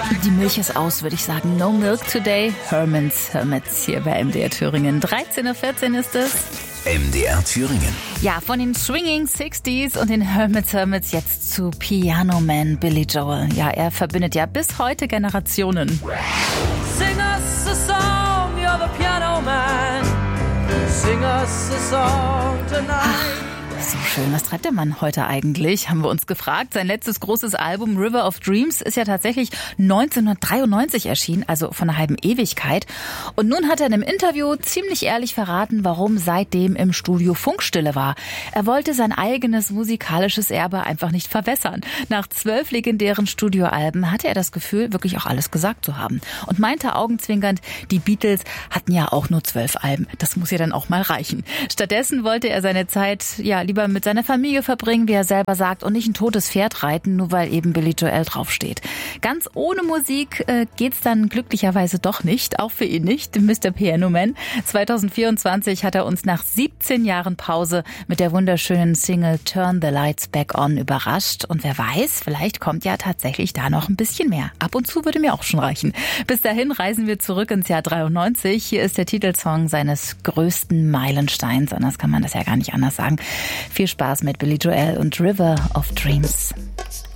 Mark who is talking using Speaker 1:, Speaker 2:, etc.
Speaker 1: Die Milch ist aus, würde ich sagen. No milk today. Hermits hier bei MDR Thüringen. 13.14 Uhr ist es.
Speaker 2: MDR Thüringen.
Speaker 1: Ja, von den Swinging 60s und den Hermits jetzt zu Piano Man Billy Joel. Ja, er verbindet ja bis heute Generationen.
Speaker 3: Sing us a song, you're the piano man. Sing us a song tonight.
Speaker 1: So schön. Was treibt der Mann heute eigentlich? Haben wir uns gefragt. Sein letztes großes Album River of Dreams ist ja tatsächlich 1993 erschienen, also von einer halben Ewigkeit. Und nun hat er in einem Interview ziemlich ehrlich verraten, warum seitdem im Studio Funkstille war. Er wollte sein eigenes musikalisches Erbe einfach nicht verwässern. Nach 12 legendären Studioalben hatte er das Gefühl, wirklich auch alles gesagt zu haben. Und meinte augenzwinkernd, die Beatles hatten ja auch nur 12 Alben. Das muss ja dann auch mal reichen. Stattdessen wollte er seine Zeit lieber mit seiner Familie verbringen, wie er selber sagt, und nicht ein totes Pferd reiten, nur weil eben Billy Joel draufsteht. Ganz ohne Musik geht's dann glücklicherweise doch nicht, auch für ihn nicht, Mr. Piano Man. 2024 hat er uns nach 17 Jahren Pause mit der wunderschönen Single Turn the Lights Back On überrascht. Und wer weiß, vielleicht kommt ja tatsächlich da noch ein bisschen mehr. Ab und zu würde mir auch schon reichen. Bis dahin reisen wir zurück ins Jahr 93. Hier ist der Titelsong seines größten Meilensteins. Anders kann man das ja gar nicht anders sagen. Viel Spaß mit Billy Joel und River of Dreams.